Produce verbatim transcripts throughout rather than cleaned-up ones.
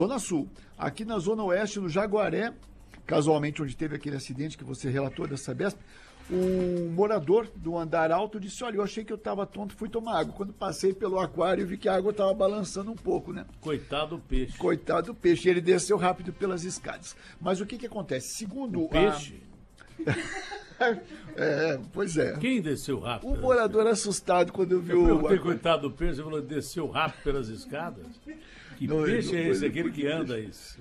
Zona Sul. Aqui na Zona Oeste, no Jaguaré, casualmente onde teve aquele acidente que você relatou da Sabesp, um morador do andar alto disse, olha, eu achei que eu estava tonto, fui tomar água. Quando passei pelo aquário, vi que a água estava balançando um pouco, né? Coitado do peixe. Coitado do peixe. Ele desceu rápido pelas escadas. Mas o que que acontece? Segundo o peixe? A... é, pois é. Quem desceu rápido? O morador assustado quando viu... Eu perguntei, coitado do peixe, ele falou, desceu rápido pelas escadas? Que não, peixe não, é esse? Aquele que anda isso.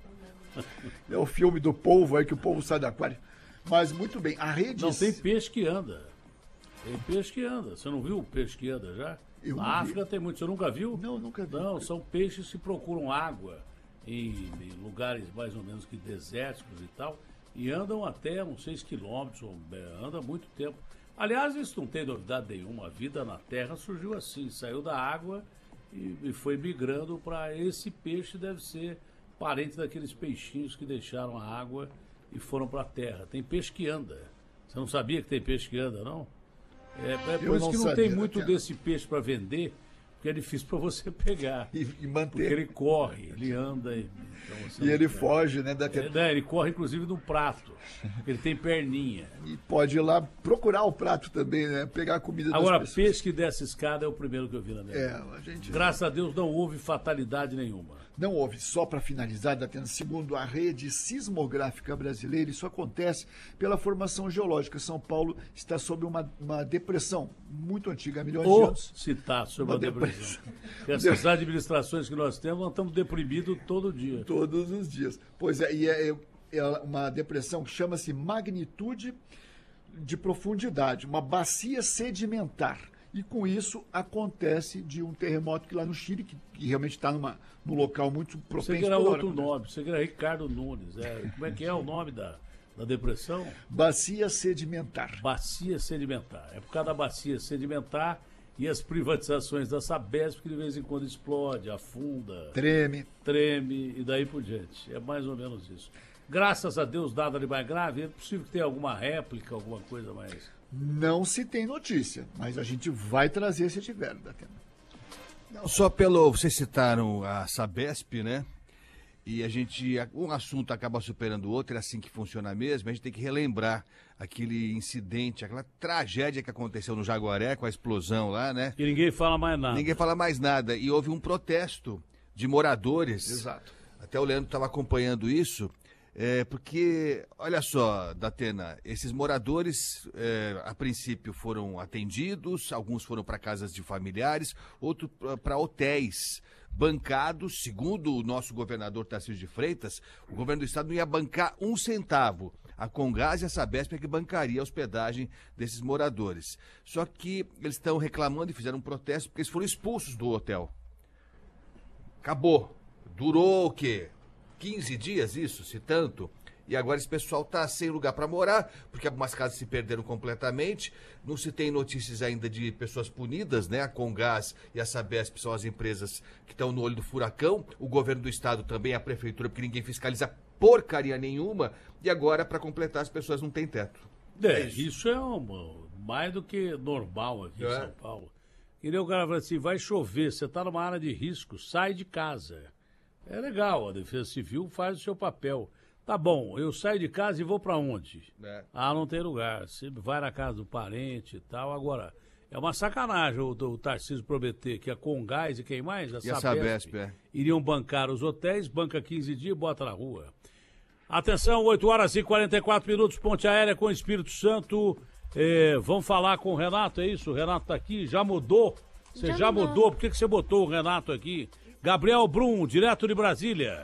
É o filme do polvo, aí que o polvo sai do aquário. Mas muito bem, a rede... Não, tem peixe que anda. Tem peixe que anda. Você não viu o peixe que anda já? Eu Na África vi. Tem muito. Você nunca viu? Não, nunca vi. Não, são peixes que procuram água em, em lugares mais ou menos que desérticos e tal, e andam até uns seis quilômetros, anda muito tempo. Aliás, isso não tem novidade nenhuma. A vida na Terra surgiu assim, saiu da água e, e foi migrando para esse peixe, deve ser parente daqueles peixinhos que deixaram a água e foram para a terra. Tem peixe que anda. Você não sabia que tem peixe que anda, não? É, é por isso que não sabia, tem muito desse peixe para vender, porque é difícil para você pegar. E, e manter. Porque ele corre, ele anda. E, então, e ele foge, né? Daquele... É, né? Ele corre, inclusive, no prato. Ele tem perninha. E pode ir lá procurar o prato também, né? Pegar a comida Agora, das pessoas. Peixe que desce escada é o primeiro que eu vi na minha vida. É, a gente... Graças a Deus não houve fatalidade nenhuma. Não houve. Só para finalizar, Datena, segundo a rede sismográfica brasileira, isso acontece pela formação geológica. São Paulo está sob uma, uma depressão muito antiga, há milhões Ou de anos. se está sob uma depressão. depressão. Essas administrações que nós temos, nós estamos deprimidos todo dia. Todos os dias. Pois é, e é, é uma depressão que chama-se magnitude de profundidade, uma bacia sedimentar. E com isso acontece de um terremoto que lá no Chile, que, que realmente está num local muito propenso. Você era outro nome, você era Ricardo Nunes. É. Como é que é o nome da, da depressão? Bacia sedimentar. Bacia sedimentar. É por causa da bacia sedimentar e as privatizações da Sabesp que de vez em quando explode, afunda. Treme. Treme e daí por diante. É mais ou menos isso. Graças a Deus, nada de mais grave. É possível que tenha alguma réplica, alguma coisa mais... Não se tem notícia, mas a gente vai trazer se tiver, Datena. Só pelo... Vocês citaram a Sabesp, né? E a gente... Um assunto acaba superando o outro, é assim que funciona mesmo. A gente tem que relembrar aquele incidente, aquela tragédia que aconteceu no Jaguaré, com a explosão lá, né? E ninguém fala mais nada. Ninguém fala mais nada. E houve um protesto de moradores. Exato. Até o Leandro estava acompanhando isso. É, porque, olha só, Datena, esses moradores, é, a princípio, foram atendidos, alguns foram para casas de familiares, outros para hotéis bancados. Segundo o nosso governador Tarcísio de Freitas, o governo do estado não ia bancar um centavo. A Comgás e a Sabesp é que bancaria a hospedagem desses moradores. Só que eles estão reclamando e fizeram um protesto porque eles foram expulsos do hotel. Acabou. Durou o quê? quinze dias isso, se tanto, e agora esse pessoal está sem lugar para morar, porque algumas casas se perderam completamente, não se tem notícias ainda de pessoas punidas, né? A Comgás e a Sabesp são as empresas que estão no olho do furacão, o governo do estado também, a prefeitura, porque ninguém fiscaliza porcaria nenhuma, e agora, para completar, as pessoas não têm teto. É, é isso. isso é uma, mais do que normal aqui é. em São Paulo. E nem o cara fala assim, vai chover, você está numa área de risco, sai de casa. É legal, a Defesa Civil faz o seu papel. Tá bom, eu saio de casa e vou para onde? É. Ah, não tem lugar. Você vai na casa do parente e tal. Agora, é uma sacanagem o, o Tarcísio prometer que a Comgás e quem mais? A e Sabesp, a Sabesp é. iriam bancar os hotéis, banca quinze dias e bota na rua. Atenção, oito horas e quarenta e quatro minutos, Ponte Aérea com Espírito Santo. É, vamos falar com o Renato, é isso? O Renato tá aqui, já mudou? Você já, já mudou? Por que, que você botou o Renato aqui? Gabriel Brum, direto de Brasília.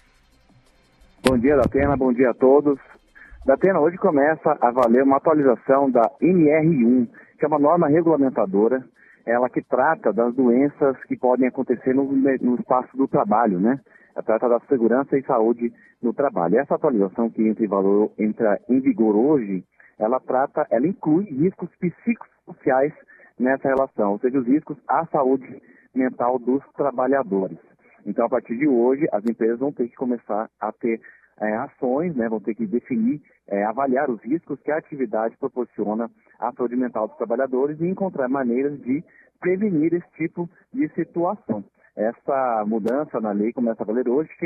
Bom dia, Datena, bom dia a todos. Datena, hoje começa a valer uma atualização da N R um, que é uma norma regulamentadora, ela que trata das doenças que podem acontecer no, no espaço do trabalho, né? Ela trata da segurança e saúde no trabalho. Essa atualização que entra em, valor, entra em vigor hoje, ela trata, ela inclui riscos psicossociais nessa relação, ou seja, os riscos à saúde mental dos trabalhadores. Então, a partir de hoje, as empresas vão ter que começar a ter é, ações, né, vão ter que definir, é, avaliar os riscos que a atividade proporciona à saúde mental dos trabalhadores e encontrar maneiras de prevenir esse tipo de situação. essa mudança na lei começa a valer hoje.